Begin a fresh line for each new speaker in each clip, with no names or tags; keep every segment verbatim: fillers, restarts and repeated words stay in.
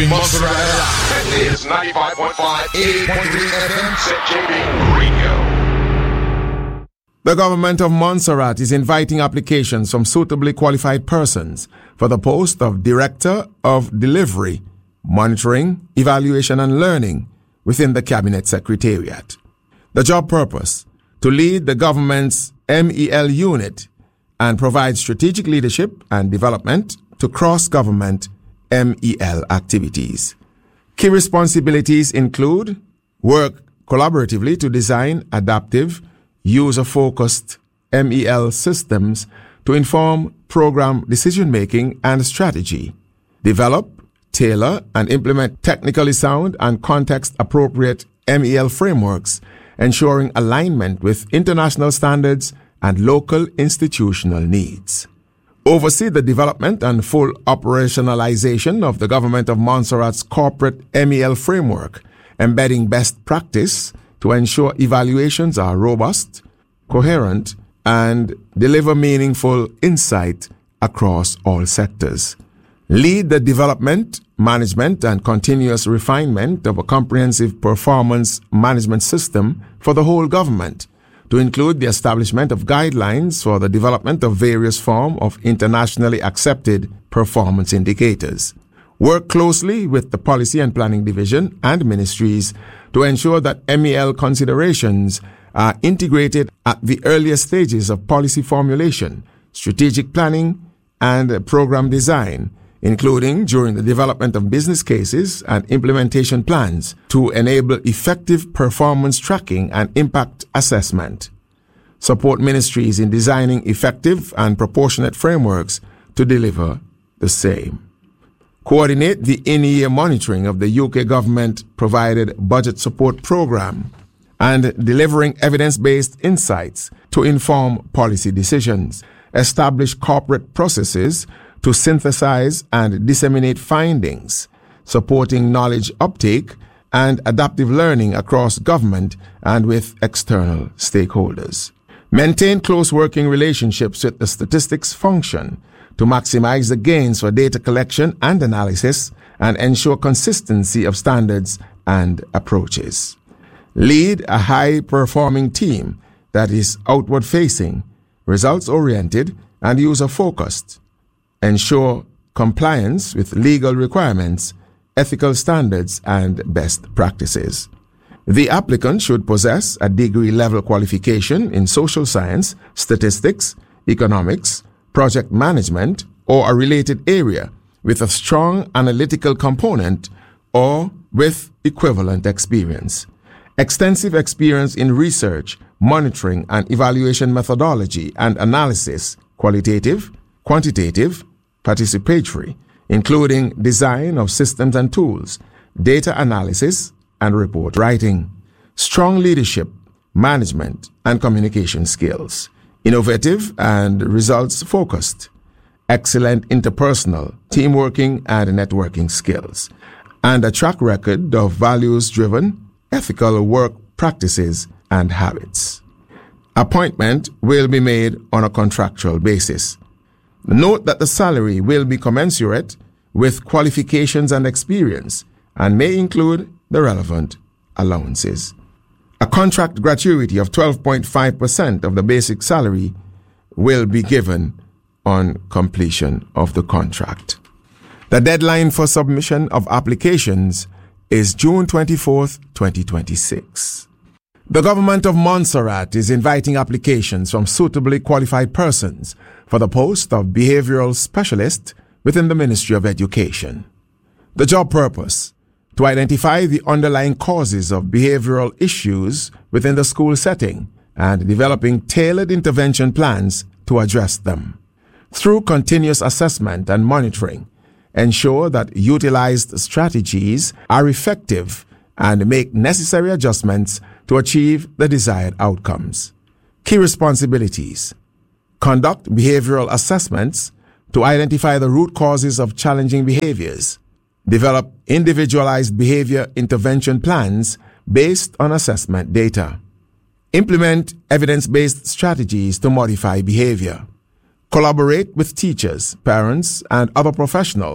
keeping Montserrat alive. This is ninety-five point five, eighty point three F M, Z J B Radio.
The government of Montserrat is inviting applications from suitably qualified persons for the post of Director of Delivery, Monitoring, Evaluation and Learning within the Cabinet Secretariat. The job purpose: to lead the government's M E L unit and provide strategic leadership and development to cross-government M E L activities. Key responsibilities include work collaboratively to design adaptive, user-focused M E L systems to inform program decision-making and strategy, develop, tailor, and implement technically sound and context-appropriate M E L frameworks, ensuring alignment with international standards and local institutional needs. Oversee the development and full operationalization of the Government of Montserrat's corporate M E L framework, embedding best practice to ensure evaluations are robust, coherent, and deliver meaningful insight across all sectors. Lead the development, management, and continuous refinement of a comprehensive performance management system for the whole government, to include the establishment of guidelines for the development of various forms of internationally accepted performance indicators. Work closely with the Policy and Planning Division and ministries to ensure that M E L considerations are integrated at the earliest stages of policy formulation, strategic planning, and program design, including during the development of business cases and implementation plans to enable effective performance tracking and impact assessment. Support ministries in designing effective and proportionate frameworks to deliver the same. Coordinate the in-year monitoring of the U K government-provided budget support program and delivering evidence-based insights to inform policy decisions. Establish corporate processes to synthesize and disseminate findings, supporting knowledge uptake and adaptive learning across government and with external stakeholders. Maintain close working relationships with the statistics function to maximize the gains for data collection and analysis and ensure consistency of standards and approaches. Lead a high-performing team that is outward-facing, results-oriented, and user-focused. Ensure compliance with legal requirements, ethical standards, and best practices. The applicant should possess a degree-level qualification in social science, statistics, economics, project management, or a related area with a strong analytical component or with equivalent experience. Extensive experience in research, monitoring, and evaluation methodology and analysis, qualitative, quantitative, participatory, including design of systems and tools, data analysis, and report writing. Strong leadership, management, and communication skills. Innovative and results-focused. Excellent interpersonal, teamworking, and networking skills. And a track record of values-driven, ethical work practices and habits. Appointment will be made on a contractual basis. Note that the salary will be commensurate with qualifications and experience and may include the relevant allowances. A contract gratuity of twelve point five percent of the basic salary will be given on completion of the contract. The deadline for submission of applications is June twenty-fourth, twenty twenty-six. The government of Montserrat is inviting applications from suitably qualified persons for the post of behavioral specialist within the Ministry of Education. The job purpose: to identify the underlying causes of behavioral issues within the school setting and developing tailored intervention plans to address them. Through continuous assessment and monitoring, ensure that utilized strategies are effective and make necessary adjustments to achieve the desired outcomes. Key responsibilities: conduct behavioral assessments to identify the root causes of challenging behaviors. Develop individualized behavior intervention plans based on assessment data. Implement evidence-based strategies to modify behavior. Collaborate with teachers, parents, and other professionals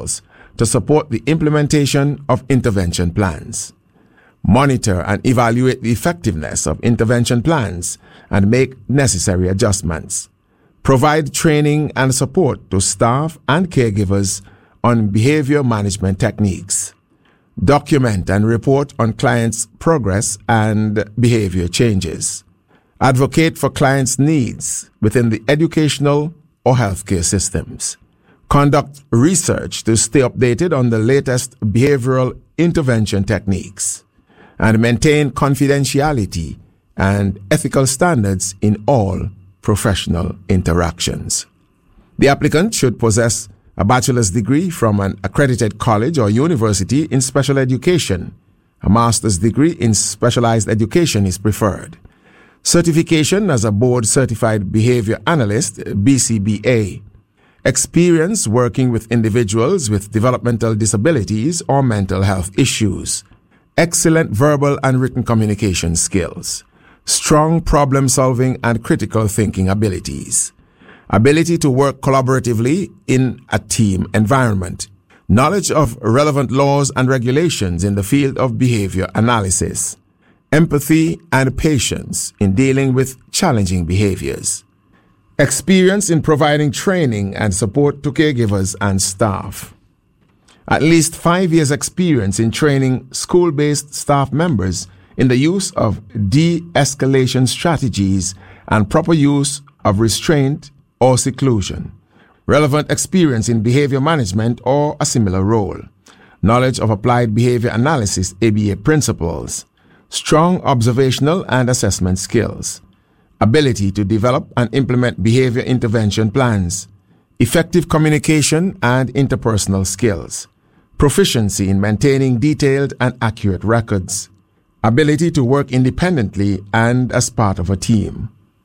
to support the implementation of intervention plans. Monitor and evaluate the effectiveness of intervention plans and make necessary adjustments. Provide training and support to staff and caregivers on behavior management techniques. Document and report on clients' progress and behavior changes. Advocate for clients' needs within the educational or healthcare systems. Conduct research to stay updated on the latest behavioral intervention techniques. And maintain confidentiality and ethical standards in all professional interactions. The applicant should possess a bachelor's degree from an accredited college or university in special education. A master's degree in specialized education is preferred. Certification as a board-certified behavior analyst, B C B A. Experience working with individuals with developmental disabilities or mental health issues. Excellent verbal and written communication skills. Strong problem-solving and critical thinking abilities. Ability to work collaboratively in a team environment. Knowledge of relevant laws and regulations in the field of behavior analysis. Empathy and patience in dealing with challenging behaviors. Experience in providing training and support to caregivers and staff. At least five years experience in training school-based staff members in the use of de-escalation strategies and proper use of restraint or seclusion. Relevant experience in behavior management or a similar role. Knowledge of applied behavior analysis, A B A principles. Strong observational and assessment skills. Ability to develop and implement behavior intervention plans. Effective communication and interpersonal skills. Proficiency in maintaining detailed and accurate records. Ability to work independently and as part of a team.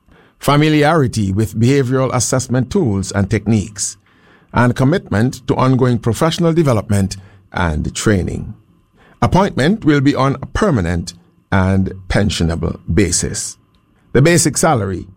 Familiarity with behavioral assessment tools and techniques. And commitment to ongoing professional development and training. Appointment will be on a permanent and pensionable basis. The basic salary,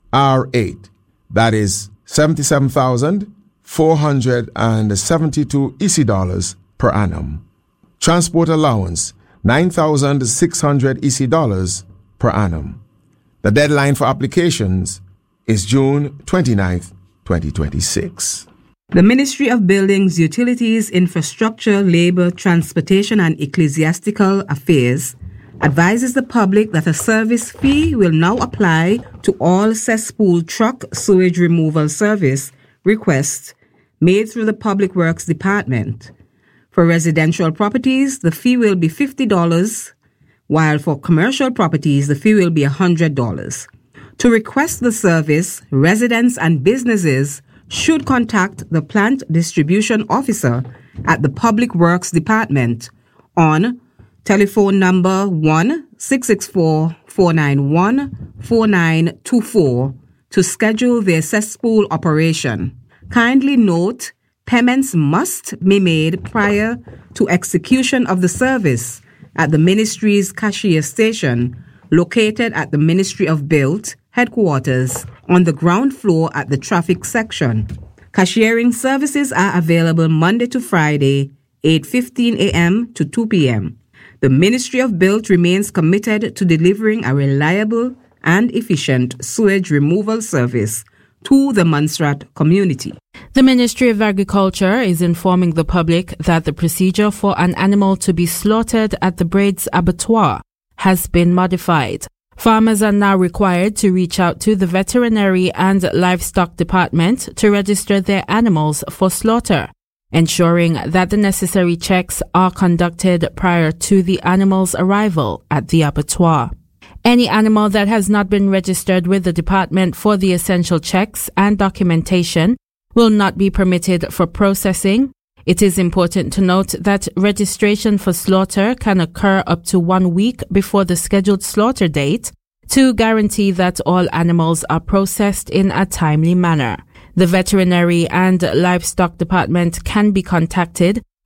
R eight, that is seventy-seven thousand four hundred seventy-two E C dollars per annum. Transport allowance, nine thousand six hundred E C dollars per annum. The deadline for applications is June twenty-ninth, twenty twenty-six.
The Ministry of Buildings, Utilities, Infrastructure, Labor, Transportation and Ecclesiastical Affairs advises the public that a service fee will now apply to all cesspool truck sewage removal service requests made through the Public Works Department. For residential properties, the fee will be fifty dollars, while for commercial properties, the fee will be one hundred dollars. To request the service, residents and businesses should contact the Plant Distribution Officer at the Public Works Department on telephone number one six six four, four nine one, four nine two four to schedule their cesspool operation. Kindly note, payments must be made prior to execution of the service at the Ministry's cashier station located at the Ministry of Build headquarters on the ground floor at the traffic section. Cashiering services are available Monday to Friday, eight fifteen a.m. to two p.m. The Ministry of Build remains committed to delivering a reliable and efficient sewage removal service to the Montserrat community.
The Ministry of Agriculture is informing the public that the procedure for an animal to be slaughtered at the Braids Abattoir has been modified. Farmers are now required to reach out to the Veterinary and Livestock Department to register their animals for slaughter, ensuring that the necessary checks are conducted prior to the animal's arrival at the abattoir. Any animal that has not been registered with the department for the essential checks and documentation will not be permitted for processing. It is important to note that registration for slaughter can occur up to one week before the scheduled slaughter date to guarantee that all animals are processed in a timely manner. The Veterinary and Livestock Department can be contacted